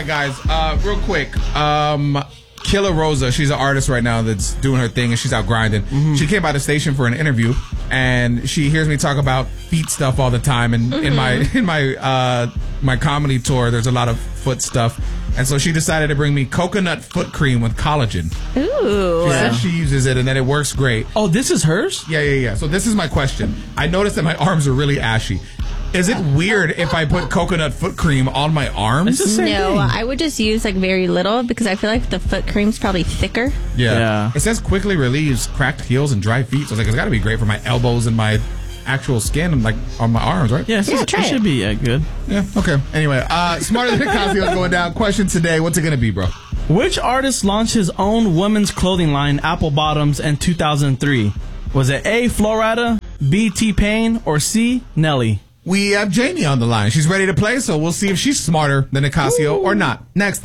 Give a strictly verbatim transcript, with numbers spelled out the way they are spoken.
Guys, uh, real quick, um, Killer Rosa, she's an artist right now that's doing her thing and she's out grinding. Mm-hmm. She came by the station for an interview and she hears me talk about feet stuff all the time. And mm-hmm. in my in my uh, my comedy tour, there's a lot of foot stuff. And so she decided to bring me coconut foot cream with collagen. Ooh. She said she uses it and that it works great. Oh, this is hers? Yeah, yeah, yeah. So this is my question. I noticed that my arms are really ashy. Is it weird if I put coconut foot cream on my arms? It's the same No, thing. I would just use like very little because I feel like the foot cream's probably thicker. Yeah. Yeah. It says quickly relieves cracked heels and dry feet. So I was like, it's got to be great for my elbows and my actual skin and like on my arms, right? Yeah, it's Yeah, just- try it should it. be uh, good. Yeah. Okay. Anyway, uh, Smarter Than Ocasio is going down. Question today. What's it going to be, bro? Which artist launched his own women's clothing line, Apple Bottoms, in two thousand three? Was it A, Florida, B, T-Pain, or C, Nelly? We have Jamie on the line. She's ready to play, so we'll see if she's smarter than Ocasio or not. Next.